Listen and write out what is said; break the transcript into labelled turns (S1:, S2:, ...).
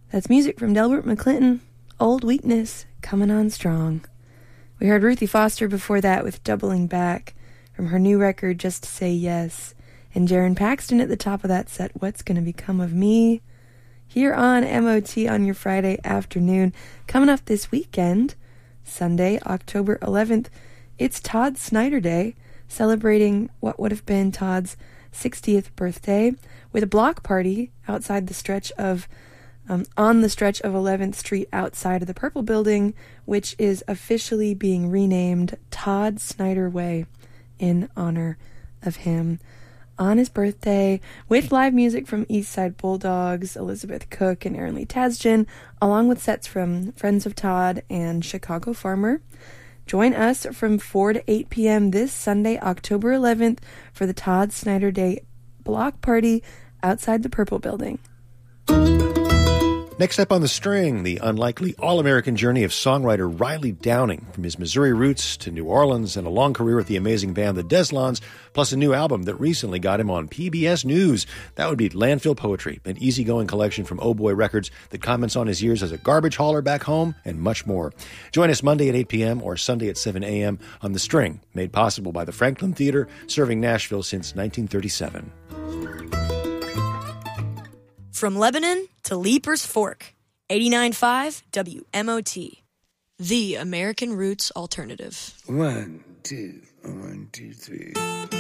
S1: That's music from Delbert McClinton, Old Weakness, coming on strong. We heard Ruthie Foster before that with Doubling Back from her new record, Just to Say Yes. And Jaron Paxton at the top of that set, What's Gonna Become of Me? Here on MOT on your Friday afternoon. Coming up this weekend, Sunday, October 11th, it's Todd Snider Day, celebrating what would have been Todd's 60th birthday with a block party outside the stretch of on the stretch of 11th Street outside of the Purple Building, which is officially being renamed Todd Snider Way in honor of him on his birthday, with live music from Eastside Bulldogs, Elizabeth Cook, and Aaron Lee Tasjan, along with sets from Friends of Todd and Chicago Farmer. Join us from 4 to 8 p.m. this Sunday, October 11th, for the Todd Snider Day block party outside the Purple Building.
S2: Next up on the string, the unlikely all-American journey of songwriter Riley Downing, from his Missouri roots to New Orleans and a long career with the amazing band the Deslons, plus a new album that recently got him on PBS News. That would be Landfill Poetry, an easygoing collection from Oh Boy Records that comments on his years as a garbage hauler back home and much more. Join us Monday at 8 p.m. or Sunday at 7 a.m. on The String, made possible by the Franklin Theater, serving Nashville since 1937.
S3: From Lebanon to Leaper's Fork, 89.5 WMOT, the American Roots Alternative.
S4: 1, 2, 1, 2, 3.